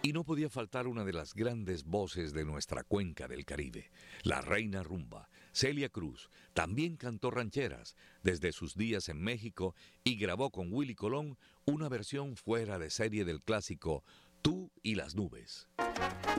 Y no podía faltar una de las grandes voces de nuestra cuenca del Caribe, la reina rumba, Celia Cruz. También cantó rancheras desde sus días en México y grabó con Willy Colón una versión fuera de serie del clásico Tú y las nubes.